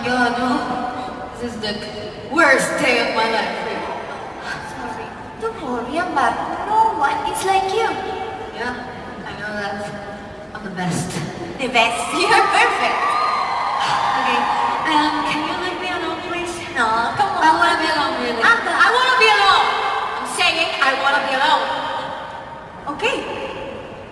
god, no. This is the worst day of my life. Sorry. Don't worry, I'm back. No one is like you. Yeah, I know that. I'm the best. The best. You're perfect. Okay, can you leave me alone, please? No, come on. I wanna be alone, really. I wanna be alone. I'm saying I wanna be alone.